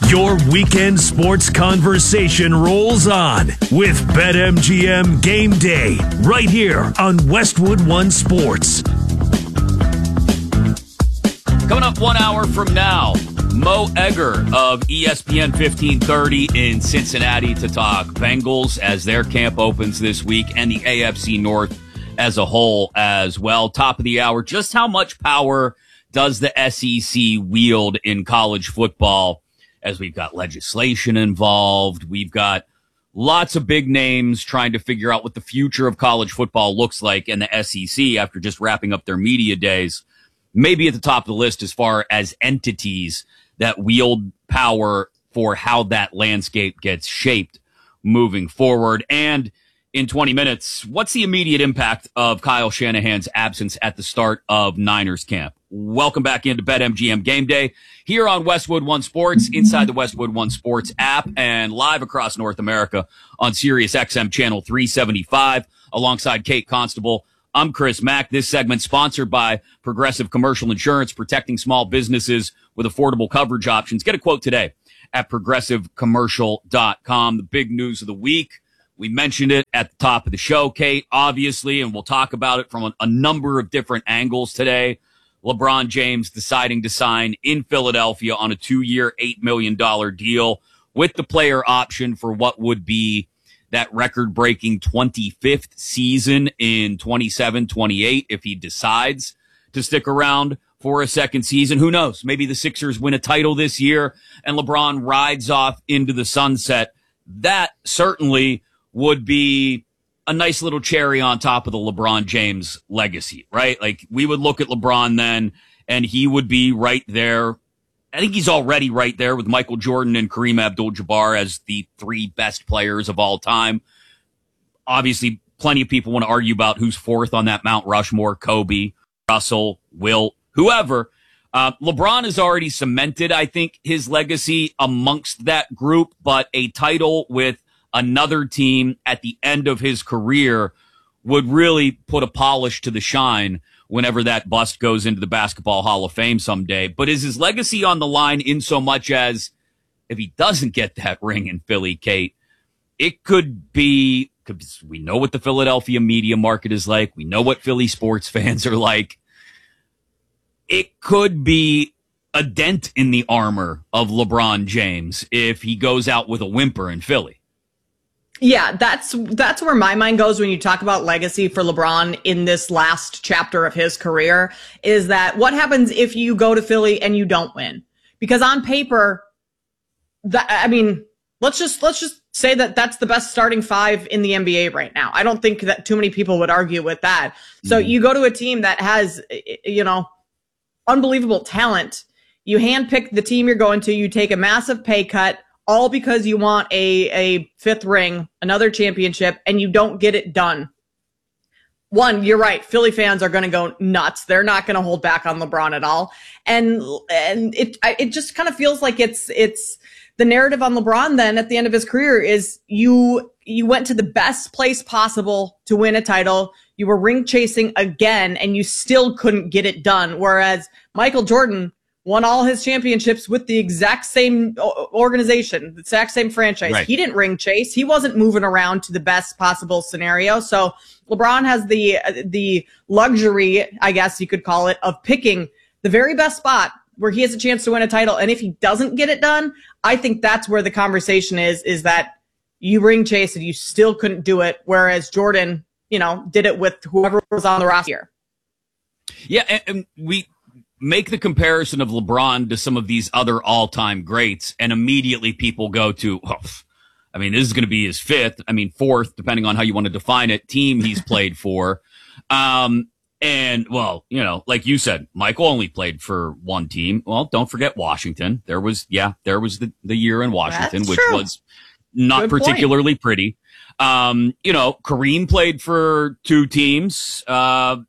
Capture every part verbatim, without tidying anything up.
Your weekend sports conversation rolls on with BetMGM Game Day right here on Westwood One Sports. Coming up one hour from now, Mo Egger of E S P N fifteen thirty in Cincinnati to talk Bengals as their camp opens this week and the A F C North as a whole as well. Top of the hour, just how much power does the S E C wield in college football? As we've got legislation involved, we've got lots of big names trying to figure out what the future of college football looks like, and the S E C, after just wrapping up their media days, maybe at the top of the list as far as entities that wield power for how that landscape gets shaped moving forward. And in twenty minutes, what's the immediate impact of Kyle Shanahan's absence at the start of Niners camp? Welcome back into BetMGM Game Day here on Westwood One Sports, inside the Westwood One Sports app, and live across North America on Sirius X M Channel three seventy-five, alongside Kate Constable. I'm Chris Mack. This segment sponsored by Progressive Commercial Insurance, protecting small businesses with affordable coverage options. Get a quote today at progressive commercial dot com. The big news of the week, we mentioned it at the top of the show, Kate, obviously, and we'll talk about it from a, a number of different angles today. LeBron James deciding to sign in Philadelphia on a two-year, eight million dollars deal with the player option for what would be that record-breaking twenty-fifth season in twenty-seven twenty-eight if he decides to stick around for a second season. Who knows? Maybe the Sixers win a title this year and LeBron rides off into the sunset. That certainly would be a nice little cherry on top of the LeBron James legacy, right? Like, we would look at LeBron then, and he would be right there. I think he's already right there with Michael Jordan and Kareem Abdul-Jabbar as the three best players of all time. Obviously, plenty of people want to argue about who's fourth on that Mount Rushmore: Kobe, Russell, Wilt, whoever. Uh, LeBron has already cemented, I think, his legacy amongst that group, but a title with another team at the end of his career would really put a polish to the shine whenever that bust goes into the Basketball Hall of Fame someday. But is his legacy on the line in so much as if he doesn't get that ring in Philly, Kate, it could be, because we know what the Philadelphia media market is like. We know what Philly sports fans are like. It could be a dent in the armor of LeBron James if he goes out with a whimper in Philly. Yeah, that's that's where my mind goes when you talk about legacy for LeBron in this last chapter of his career, is that what happens if you go to Philly and you don't win? Because on paper, that, I mean, let's just let's just say that that's the best starting five in the N B A right now. I don't think that too many people would argue with that. So mm-hmm. you go to a team that has, you know, unbelievable talent. You handpick the team you're going to. You take a massive pay cut, all because you want a, a fifth ring, another championship, and you don't get it done. One, you're right. Philly fans are going to go nuts. They're not going to hold back on LeBron at all. And, and it, it just kind of feels like it's, it's the narrative on LeBron then at the end of his career is you, you went to the best place possible to win a title. You were ring chasing again, and you still couldn't get it done. Whereas Michael Jordan won all his championships with the exact same organization, the exact same franchise. Right. He didn't ring chase. He wasn't moving around to the best possible scenario. So LeBron has the the luxury, I guess you could call it, of picking the very best spot where he has a chance to win a title. And if he doesn't get it done, I think that's where the conversation is, is that you ring chase and you still couldn't do it. Whereas Jordan, you know, did it with whoever was on the roster. Yeah, and, and we make the comparison of LeBron to some of these other all-time greats, and immediately people go to, oh, I mean, this is going to be his fifth, I mean, fourth, depending on how you want to define it, team he's played for. Um, and, well, you know, like you said, Michael only played for one team. Well, don't forget Washington. There was, yeah, there was the, the year in Washington, That's which true. was not Good particularly point. pretty. Um, you know, Kareem played for two teams. Uh,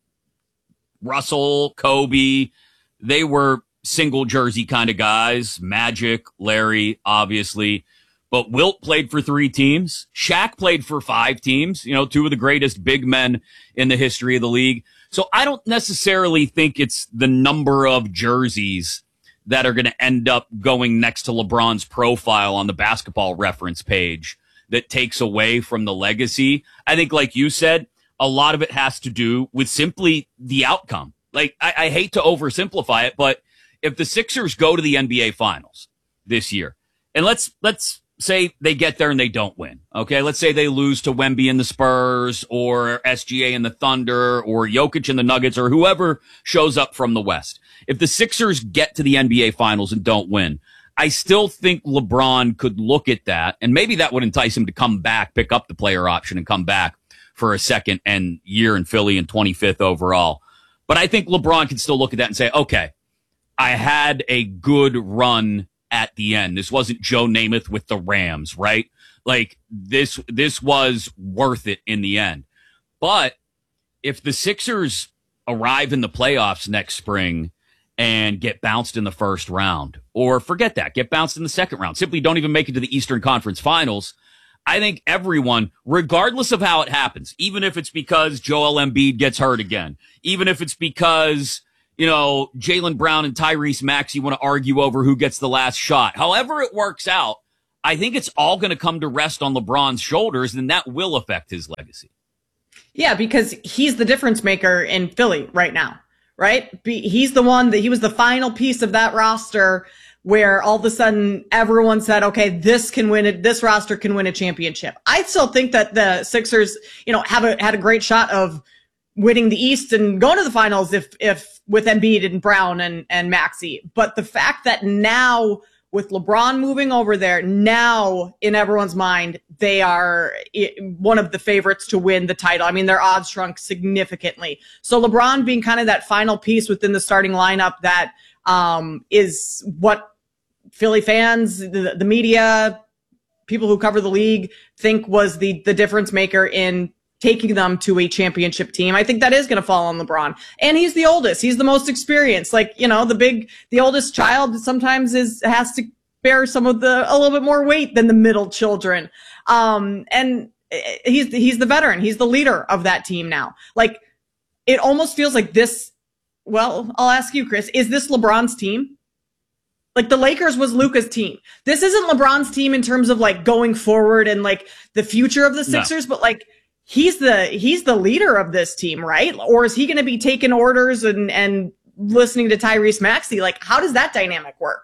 Russell, Kobe, they were single jersey kind of guys. Magic, Larry, obviously. But Wilt played for three teams. Shaq played for five teams. You know, two of the greatest big men in the history of the league. So I don't necessarily think it's the number of jerseys that are going to end up going next to LeBron's profile on the Basketball Reference page that takes away from the legacy. I think, like you said, a lot of it has to do with simply the outcome. Like, I, I hate to oversimplify it, but if the Sixers go to the N B A Finals this year, and let's let's say they get there and they don't win, okay? Let's say they lose to Wemby and the Spurs, or S G A and the Thunder, or Jokic and the Nuggets, or whoever shows up from the West. If the Sixers get to the N B A Finals and don't win, I still think LeBron could look at that, and maybe that would entice him to come back, pick up the player option, and come back for a second and year in Philly and twenty-fifth overall. But I think LeBron can still look at that and say, okay, I had a good run at the end. This wasn't Joe Namath with the Rams, right? Like, this, this was worth it in the end. But if the Sixers arrive in the playoffs next spring and get bounced in the first round, or forget that, get bounced in the second round, simply don't even make it to the Eastern Conference Finals, I think everyone, regardless of how it happens, even if it's because Joel Embiid gets hurt again, even if it's because, you know, Jaylen Brown and Tyrese Maxey want to argue over who gets the last shot, however it works out, I think it's all going to come to rest on LeBron's shoulders, and that will affect his legacy. Yeah, because he's the difference maker in Philly right now, right? Be, he's the one that he was the final piece of that roster where all of a sudden everyone said, okay, this can win it. This roster can win a championship. I still think that the Sixers, you know, have a, had a great shot of winning the East and going to the finals if, if with Embiid and Brown and, and Maxey. But the fact that now with LeBron moving over there, now in everyone's mind, they are one of the favorites to win the title. I mean, their odds shrunk significantly. So LeBron being kind of that final piece within the starting lineup that um, is what Philly fans, the, the media, people who cover the league think was the, the difference maker in taking them to a championship team. I think that is going to fall on LeBron. And he's the oldest. He's the most experienced. Like, you know, the big, the oldest child sometimes is, has to bear some of the, a little bit more weight than the middle children. Um, and he's, he's the veteran. He's the leader of that team now. Like, it almost feels like this, well, I'll ask you, Chris, is this LeBron's team? Like, the Lakers was Luka's team. This isn't LeBron's team in terms of like going forward and like the future of the Sixers, no. But like, he's the, he's the leader of this team, right? Or is he going to be taking orders and, and listening to Tyrese Maxey? Like, how does that dynamic work?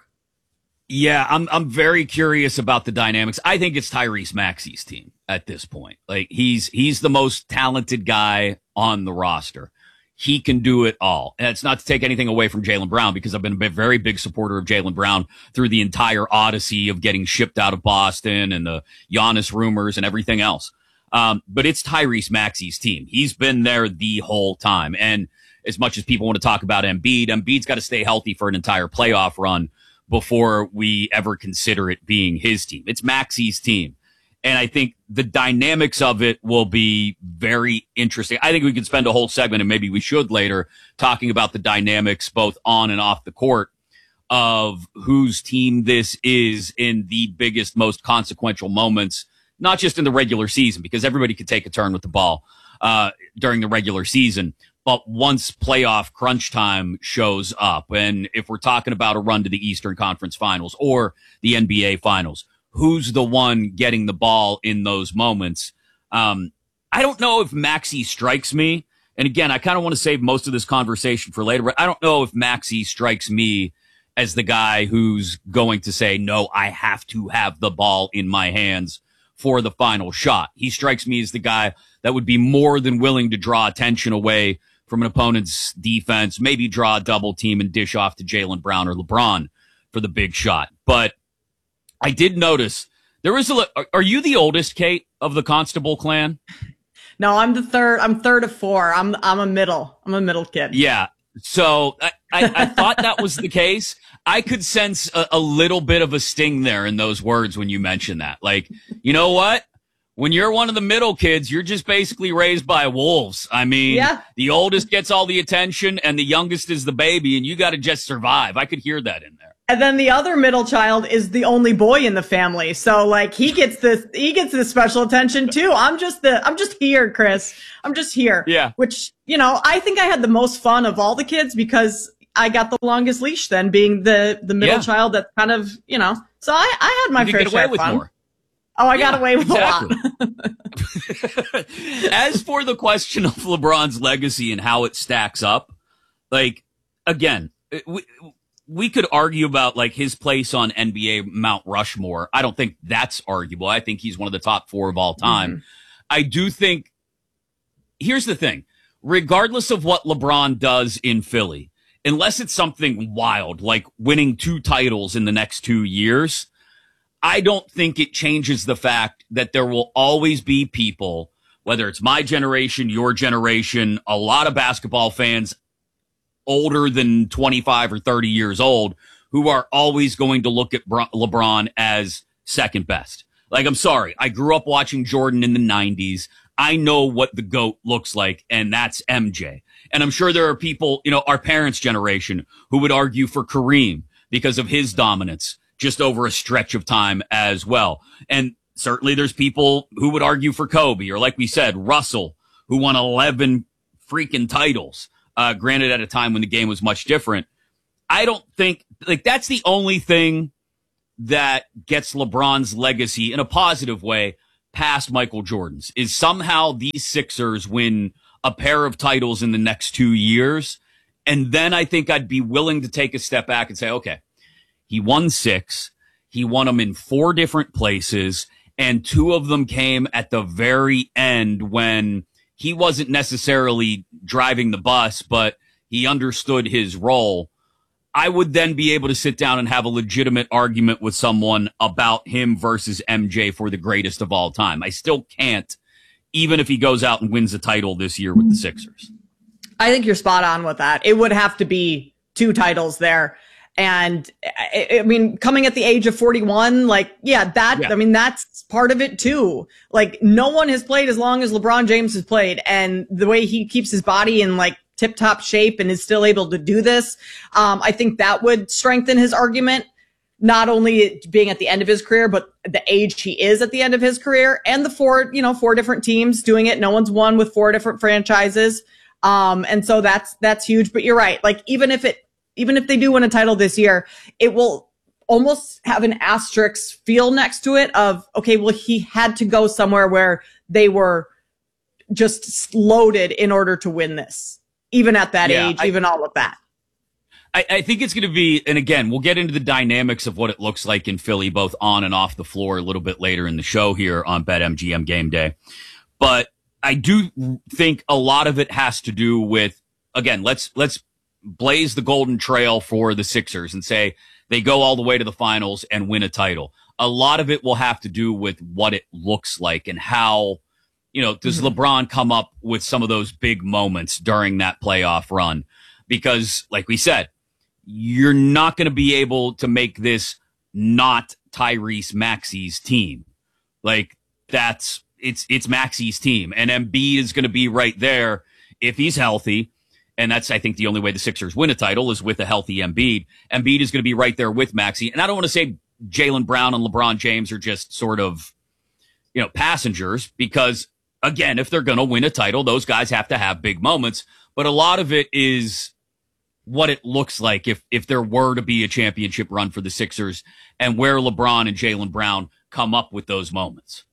Yeah, I'm, I'm very curious about the dynamics. I think it's Tyrese Maxey's team at this point. Like, he's, he's the most talented guy on the roster. He can do it all. And it's not to take anything away from Jaylen Brown, because I've been a very big supporter of Jaylen Brown through the entire odyssey of getting shipped out of Boston and the Giannis rumors and everything else. Um, but it's Tyrese Maxey's team. He's been there the whole time. And as much as people want to talk about Embiid, Embiid's got to stay healthy for an entire playoff run before we ever consider it being his team. It's Maxey's team. And I think the dynamics of it will be very interesting. I think we could spend a whole segment, and maybe we should later, talking about the dynamics both on and off the court of whose team this is in the biggest, most consequential moments, not just in the regular season, because everybody could take a turn with the ball uh during the regular season. But once playoff crunch time shows up, and if we're talking about a run to the Eastern Conference Finals or the N B A Finals, who's the one getting the ball in those moments? Um, I don't know if Maxey strikes me. And again, I kind of want to save most of this conversation for later, but I don't know if Maxey strikes me as the guy who's going to say, no, I have to have the ball in my hands for the final shot. He strikes me as the guy that would be more than willing to draw attention away from an opponent's defense, maybe draw a double team and dish off to Jaylen Brown or LeBron for the big shot. But I did notice there is a, are you the oldest, Kate, of the Constable clan? No, I'm the third. I'm third of four. I'm, I'm a middle. I'm a middle kid. Yeah. So I, I, I thought that was the case. I could sense a, a little bit of a sting there in those words when you mentioned that. Like, you know what? When you're one of the middle kids, you're just basically raised by wolves. I mean, yeah. The oldest gets all the attention and the youngest is the baby, and you got to just survive. I could hear that in there. And then the other middle child is the only boy in the family. So like he gets this, he gets this special attention too. I'm just the, I'm just here, Chris. I'm just here. Yeah. Which, you know, I think I had the most fun of all the kids because I got the longest leash then, being the, the middle Yeah. child that's kind of, you know, so I, I had my You fair get away share of with fun. more. Oh, I Yeah, got away with exactly. a lot. As for the question of LeBron's legacy and how it stacks up, like, again, we, we could argue about like his place on N B A Mount Rushmore. I don't think that's arguable. I think he's one of the top four of all time. Mm-hmm. I do think, here's the thing, regardless of what LeBron does in Philly, unless it's something wild, like winning two titles in the next two years, I don't think it changes the fact that there will always be people, whether it's my generation, your generation, a lot of basketball fans older than twenty-five or thirty years old, who are always going to look at LeBron as second best. Like, I'm sorry, I grew up watching Jordan in the nineties. I know what the GOAT looks like, and that's M J. And I'm sure there are people, you know, our parents' generation, who would argue for Kareem because of his dominance just over a stretch of time as well. And certainly there's people who would argue for Kobe, or like we said, Russell, who won eleven freaking titles, uh, granted at a time when the game was much different. I don't think, like, that's the only thing that gets LeBron's legacy in a positive way past Michael Jordan's, is somehow these Sixers win a pair of titles in the next two years. And then I think I'd be willing to take a step back and say, okay, he won six. He won them in four different places, and two of them came at the very end when he wasn't necessarily driving the bus, but he understood his role. I would then be able to sit down and have a legitimate argument with someone about him versus M J for the greatest of all time. I still can't, even if he goes out and wins a title this year with the Sixers. I think you're spot on with that. It would have to be two titles there. And I, I mean, coming at the age of forty-one, like, yeah, that, yeah. I mean, that's part of it too. Like, no one has played as long as LeBron James has played, and the way he keeps his body in like tip top shape and is still able to do this. Um, I think that would strengthen his argument, not only being at the end of his career, but the age he is at the end of his career, and the four, you know, four different teams doing it. No one's won with four different franchises. Um, and so that's, that's huge, but you're right. Like, even if it, Even if they do win a title this year, it will almost have an asterisk feel next to it of, okay, well, he had to go somewhere where they were just loaded in order to win this, even at that yeah, age, I, even all of that. I, I think it's going to be, and again, we'll get into the dynamics of what it looks like in Philly, both on and off the floor, a little bit later in the show here on BetMGM Game Day. But I do think a lot of it has to do with, again, let's, let's, blaze the golden trail for the Sixers and say they go all the way to the finals and win a title. A lot of it will have to do with what it looks like and how, you know, does mm-hmm. LeBron come up with some of those big moments during that playoff run? Because like we said, you're not going to be able to make this not Tyrese Maxey's team. Like, that's, it's, it's Maxey's team, and Embiid is going to be right there if he's healthy. And that's, I think, the only way the Sixers win a title is with a healthy Embiid. Embiid is going to be right there with Maxey. And I don't want to say Jaylen Brown and LeBron James are just sort of, you know, passengers, because, again, if they're going to win a title, those guys have to have big moments. But a lot of it is what it looks like if, if there were to be a championship run for the Sixers, and where LeBron and Jaylen Brown come up with those moments.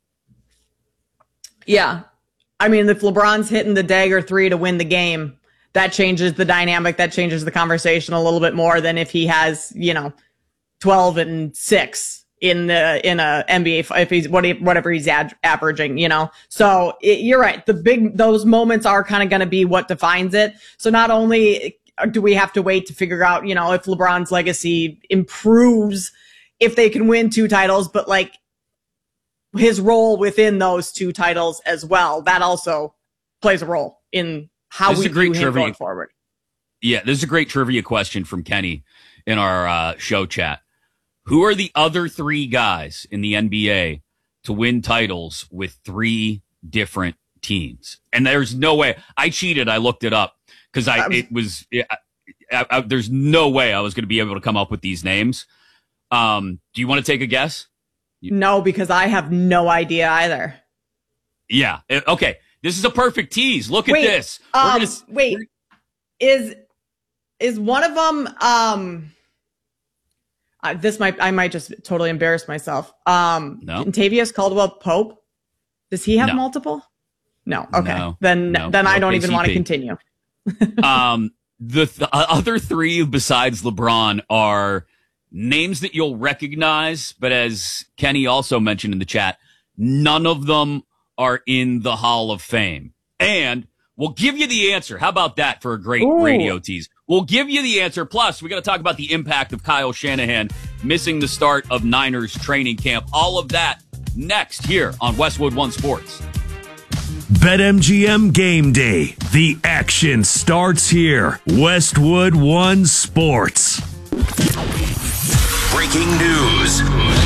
Yeah. I mean, if LeBron's hitting the dagger three to win the game, that changes the dynamic, that changes the conversation a little bit more than if he has, you know, twelve and six in the, in a N B A, if he's whatever he's ad- averaging, you know? So it, you're right. The big, those moments are kind of going to be what defines it. So not only do we have to wait to figure out, you know, if LeBron's legacy improves, if they can win two titles, but like his role within those two titles as well, that also plays a role in how we view him going forward. Yeah, this is a great trivia question from Kenny in our uh, show chat. Who are the other three guys in the N B A to win titles with three different teams? And there's no way. I cheated. I looked it up because I it was. I, I, I, there's no way I was going to be able to come up with these names. Um, do you want to take a guess? No, because I have no idea either. Yeah. Okay. This is a perfect tease. Look wait, at this. Um, gonna, wait, is is one of them, um, uh, this might, I might just totally embarrass myself. Um, no. Kentavious Caldwell-Pope. Does he have no. multiple? No. Okay. No. Then, no. then no I don't K C P. even want to continue. um, the th- other three besides LeBron are names that you'll recognize, but as Kenny also mentioned in the chat, none of them are in the Hall of Fame. And we'll give you the answer. How about that for a great Ooh. radio tease? We'll give you the answer. Plus, we got to talk about the impact of Kyle Shanahan missing the start of Niners training camp. All of that next here on Westwood One Sports. BetMGM Game Day. The action starts here. Westwood One Sports. Breaking news.